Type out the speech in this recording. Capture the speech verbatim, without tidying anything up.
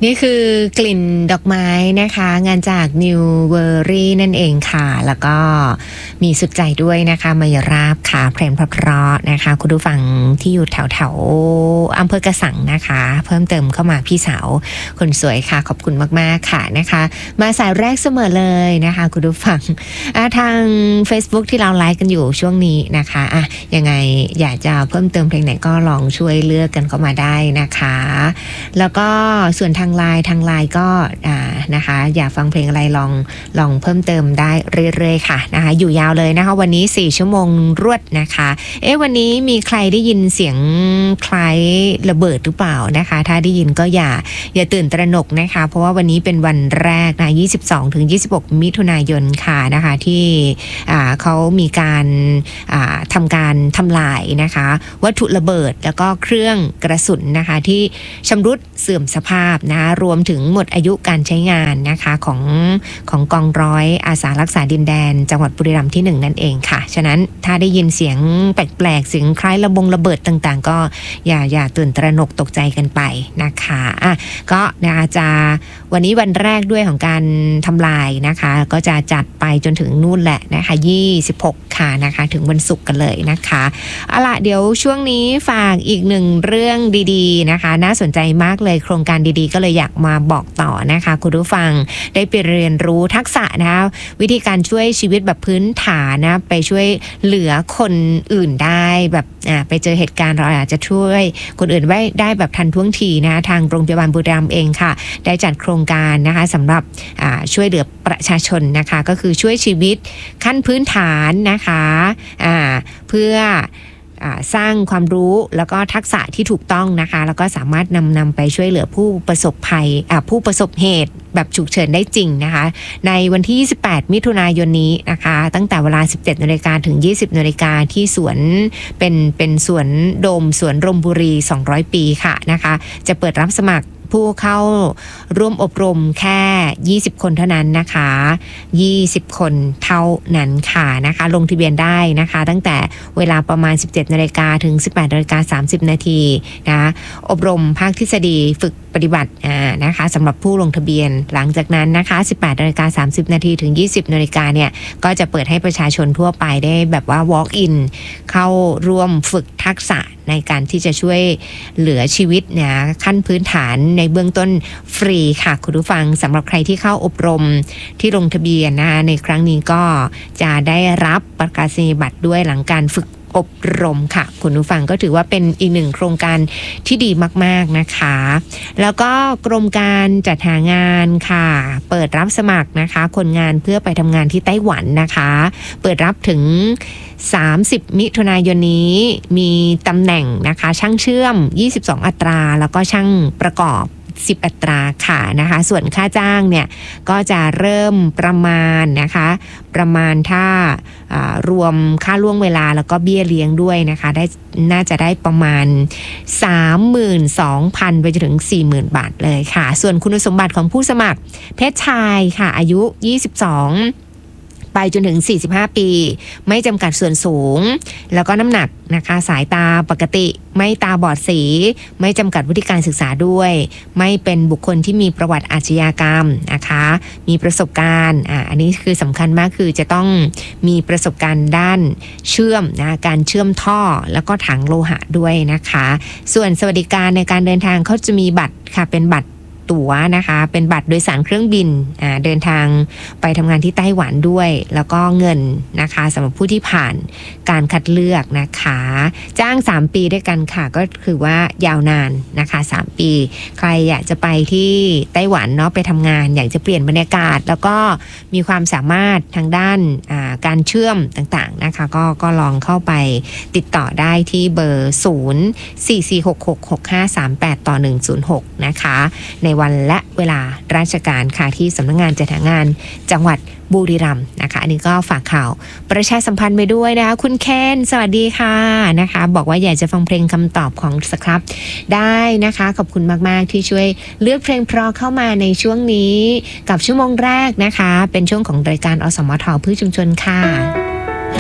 นี่คือกลิ่นดอกไม้นะคะงานจาก New Worry นั่นเองค่ะแล้วก็มีสุดใจด้วยนะคะมายราบค่ะเพลงเพราะๆนะคะคุณผู้ฟังที่อยู่แถวแถวอำเภอกระสังนะคะเพิ่มเติมเข้ามาพี่สาวคนสวยค่ะขอบคุณมากๆค่ะนะคะมาสายแรกเสมอเลยนะคะคุณผู้ฟังทาง Facebook ที่เราไลฟ์กันอยู่ช่วงนี้นะคะอ่ะยังไงอยากจะเพิ่มเติมเพลงไหนก็ลองช่วยเลือกกันเข้ามาได้นะคะแล้วก็ส่วนทางไลน์ทางไลน์ก็อ่านะคะอยากฟังเพลงอะไรลองลองเพิ่มเติมได้เรื่อยๆค่ะนะคะอยู่ยาวเลยนะคะวันนี้สี่ชั่วโมงรวดนะคะเอ๊ะวันนี้มีใครได้ยินเสียงคล้ายระเบิดหรือเปล่านะคะถ้าได้ยินก็อย่าอย่าตื่นตระหนกนะคะเพราะว่าวันนี้เป็นวันแรกนะยี่สิบสองถึงยี่สิบหกมิถุนายนค่ะนะคะที่อ่าเขามีการอ่าทำการทำลายนะคะวัตถุระเบิดแล้วก็เครื่องกระสุนนะคะที่ชำรุดเสื่อมสภาพนะรวมถึงหมดอายุการใช้งานนะคะของของกองร้อยอาสารักษาดินแดนจังหวัดบุรีรัมย์ที่หนึ่งนั่นเองค่ะฉะนั้นถ้าได้ยินเสียงแปลกๆเสียงคล้ายระบงระเบิดต่างๆก็อย่าอย่าตื่นตระหนกตกใจกันไปนะคะอ่ะก็นะคะจะวันนี้วันแรกด้วยของการทำลายนะคะก็จะจัดไปจนถึงนู่นแหละนะคะยี่สิบหกค่ะนะคะถึงวันศุกร์กันเลยนะคะเอาล่ะเดี๋ยวช่วงนี้ฝากอีกหนึ่งเรื่องดีๆนะคะน่าสนใจมากเลยโครงการดีๆก็เลยอยากมาบอกต่อนะคะคุณผู้ฟังได้ไปเรียนรู้ทักษะนะคะวิธีการช่วยชีวิตแบบพื้นฐานนะไปช่วยเหลือคนอื่นได้แบบอ่าไปเจอเหตุการณ์เราอาจจะช่วยคนอื่นไว้ได้แบบทันท่วงทีนะทางโรงพยาบาลบุรีรัมย์เองค่ะได้จัดโครงการนะคะสำหรับอ่าช่วยเหลือประชาชนนะคะก็คือช่วยชีวิตขั้นพื้นฐานนะคะอ่าเพื่อสร้างความรู้แล้วก็ทักษะที่ถูกต้องนะคะแล้วก็สามารถนำนำไปช่วยเหลือผู้ประสบภัยผู้ประสบเหตุแบบฉุกเฉินได้จริงนะคะในวันที่ยี่สิบแปดมิถุนายนนี้นะคะตั้งแต่เวลา สิบเจ็ดนาฬิกา ถึง ยี่สิบนาฬิกาที่สวนเป็นเป็นสวนโดมสวนรมบุรีสองร้อยปีค่ะนะคะจะเปิดรับสมัครผู้เข้าร่วมอบรมแค่ยี่สิบคนเท่านั้นนะคะยี่สิบคนเท่านั้นค่ะนะคะลงทะเบียนได้นะคะตั้งแต่เวลาประมาณ สิบเจ็ดนาฬิกา ถึง สิบแปดนาฬิกาสามสิบนาทีนะอบรมภาคทฤษฎีฝึกปฏิบัติอ่านะคะสำหรับผู้ลงทะเบียนหลังจากนั้นนะคะ สิบแปดนาฬิกาสามสิบนาที ถึง ยี่สิบนาฬิกาเนี่ยก็จะเปิดให้ประชาชนทั่วไปได้แบบว่า walk in เข้าร่วมฝึกทักษะในการที่จะช่วยเหลือชีวิตเนี่ยขั้นพื้นฐานในเบื้องต้นฟรีค่ะคุณผู้ฟังสำหรับใครที่เข้าอบรมที่ลงทะเบียนนะคะในครั้งนี้ก็จะได้รับประกาศนียบัตรด้วยหลังการฝึกอบรมค่ะคุณผู้ฟังก็ถือว่าเป็นอีกหนึ่งโครงการที่ดีมากๆนะคะแล้วก็กรมการจัดหางานค่ะเปิดรับสมัครนะคะคนงานเพื่อไปทำงานที่ไต้หวันนะคะเปิดรับถึงสามสิบมิถุนายนนี้มีตำแหน่งนะคะช่างเชื่อมยี่สิบสองอัตราแล้วก็ช่างประกอบสิบอัตราค่ะนะคะส่วนค่าจ้างเนี่ยก็จะเริ่มประมาณนะคะประมาณถ้ารวมค่าล่วงเวลาแล้วก็เบี้ยเลี้ยงด้วยนะคะได้น่าจะได้ประมาณ สามหมื่นสองพัน ไปจนถึง สี่หมื่น บาทเลยค่ะส่วนคุณสมบัติของผู้สมัครเพศชายค่ะอายุยี่สิบสองไปจนถึงสี่สิบห้าปีไม่จำกัดส่วนสูงแล้วก็น้ำหนักนะคะสายตาปกติไม่ตาบอดสีไม่จำกัดวุฒิการศึกษาด้วยไม่เป็นบุคคลที่มีประวัติอาชญากรรมนะคะมีประสบการณ์อ่าอันนี้คือสำคัญมากคือจะต้องมีประสบการณ์ด้านเชื่อมนะการเชื่อมท่อแล้วก็ถังโลหะด้วยนะคะส่วนสวัสดิการในการเดินทางเขาจะมีบัตรค่ะเป็นบัตรตั๋วนะคะเป็นบัตรโดยสารเครื่องบินอ่าเดินทางไปทำงานที่ไต้หวันด้วยแล้วก็เงินนะคะสำหรับผู้ที่ผ่านการคัดเลือกนะคะจ้างสามปีด้วยกันค่ะก็คือว่ายาวนานนะคะสามปีใครอยากจะไปที่ไต้หวันเนาะไปทำงานอยากจะเปลี่ยนบรรยากาศแล้วก็มีความสามารถทางด้านอ่าการเชื่อมต่างๆนะคะก็ก็ลองเข้าไปติดต่อได้ที่เบอร์ศูนย์ สี่ สี่ หก หก หก ห้า สาม แปด ต่อหนึ่งศูนย์หกนะคะในวันและเวลาราชการค่ะที่สำนักงานจัดหางานจังหวัดบุรีรัมย์นะคะอันนี้ก็ฝากข่าวประชาสัมพันธ์ไปด้วยนะคะคุณเคนสวัสดีค่ะนะคะบอกว่าอยากจะฟังเพลงคำตอบของสครับได้นะคะขอบคุณมากๆที่ช่วยเลือกเพลงเพราะเข้ามาในช่วงนี้กับชั่วโมงแรกนะคะเป็นช่วงของรายการอสมทเพื่อชุมชนค่ะ